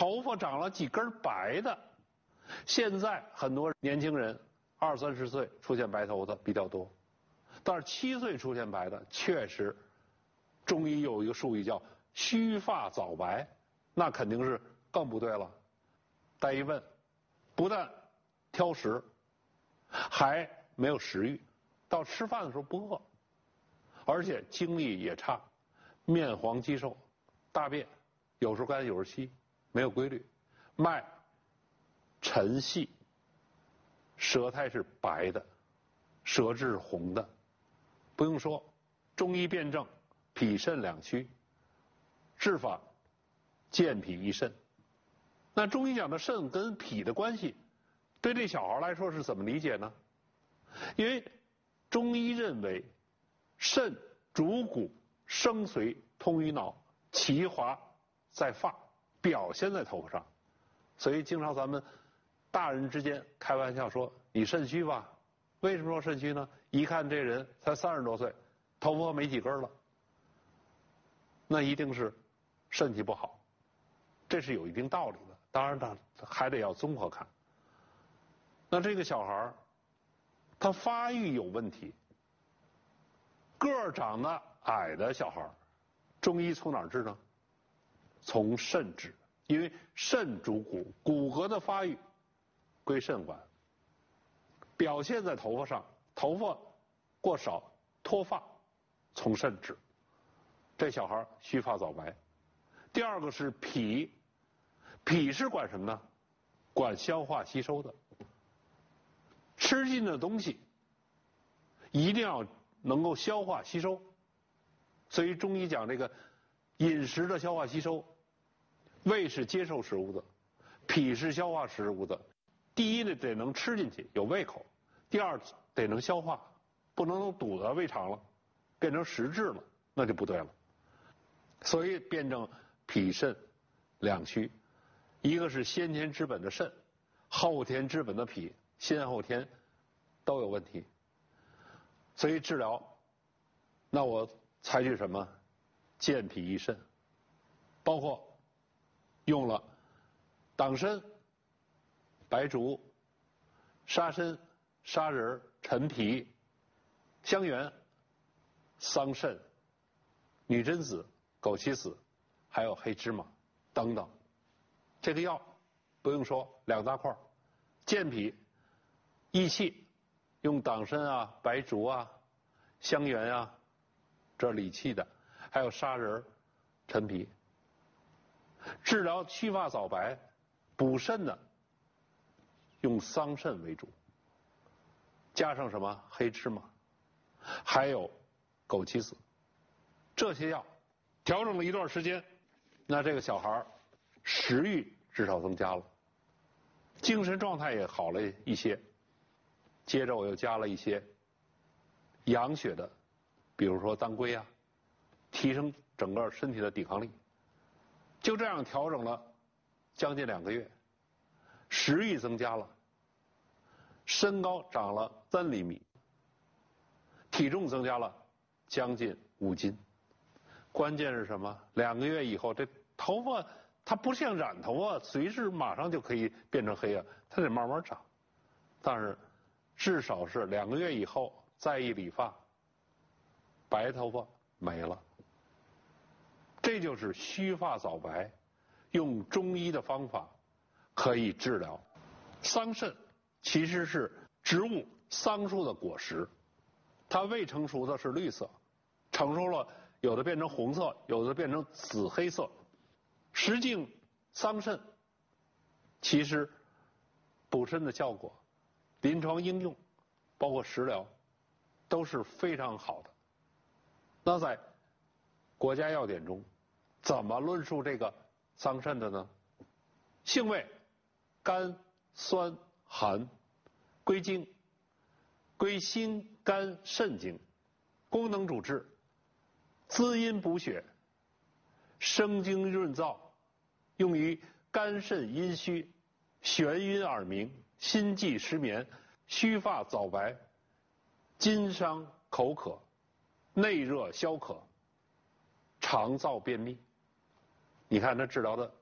头发长了几根白的。现在很多年轻人20、30岁出现白头发比较多，但是7岁出现白的确实，中医有一个术语叫须发早白，那肯定是更不对了。再一问，不但挑食，还没有食欲，到吃饭的时候不饿，而且精力也差，面黄肌瘦，大便有时候干有时候稀，没有规律，脉沉细，舌苔是白的，舌质是红的。不用说，中医辨证脾肾两虚，治法健脾益肾。那中医讲的肾跟脾的关系，对这小孩来说是怎么理解呢？因为中医认为肾主骨，生髓通于脑，其华在发，表现在头发上。所以经常咱们大人之间开玩笑说你肾虚吧。为什么说肾虚呢？一看这人才30多岁，头发没几根了，那一定是身体不好，这是有一定道理的。当然他还得要综合看。那这个小孩他发育有问题，个儿长得矮的小孩，中医从哪儿治呢？从肾治，因为肾主骨，骨骼的发育归肾管，表现在头发上，头发过少脱发，从肾治。这小孩须发早白。第二个是脾，脾是管什么呢？管消化吸收的。吃进的东西一定要能够消化吸收，所以中医讲这个饮食的消化吸收，胃是接受食物的，脾是消化食物的。第一呢，得能吃进去，有胃口；第二，得能消化，不能都堵在胃肠了，变成实质了，那就不对了。所以辩证脾肾两虚，一个是先天之本的肾，后天之本的脾，先后天都有问题。所以治疗，那我采取什么？健脾益肾，包括用了党参、白术、沙参、砂仁、陈皮、香橼、桑葚、女贞子、枸杞子，还有黑芝麻等等。这个药不用说，2大块，健脾益气，用党参啊、白术啊、香橼啊，这是理气的，还有砂仁、陈皮。治疗须发早白、补肾的，用桑葚为主，加上什么黑芝麻，还有枸杞子。这些药调整了一段时间，那这个小孩食欲至少增加了，精神状态也好了一些。接着我又加了一些养血的，比如说当归啊，提升整个身体的抵抗力。就这样调整了将近2个月，食欲增加了，身高长了3厘米，体重增加了将近5斤。关键是什么？2个月以后，这头发它不像染头发，随时马上就可以变成黑啊，它得慢慢长。但是至少是2个月以后再一理发，白头发没了。这就是须发早白，用中医的方法可以治疗。桑葚其实是植物桑树的果实，它未成熟的是绿色，成熟了有的变成红色，有的变成紫黑色。什茎桑葚其实补肾的效果，临床应用包括食疗都是非常好的。那在国家药典中怎么论述这个桑葚的呢？性味甘酸寒，归经归心肝肾经，功能主治滋阴补血，生津润燥，用于肝肾阴虚、眩晕耳鸣、心悸失眠、须发早白、津伤口渴、内热消渴、肠燥便秘。你看它治疗的